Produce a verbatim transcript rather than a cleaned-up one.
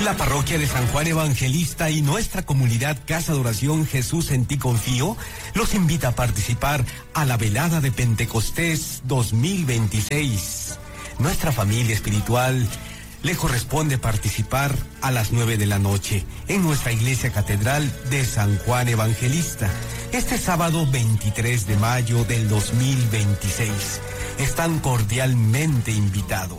La parroquia de San Juan Evangelista y nuestra comunidad Casa de Oración Jesús en Ti Confío los invita a participar a la velada de Pentecostés dos mil veintiséis. Nuestra familia espiritual le corresponde participar a las nueve de la noche en nuestra iglesia catedral de San Juan Evangelista, este sábado veintitrés de mayo del dos mil veintiséis. Están cordialmente invitados.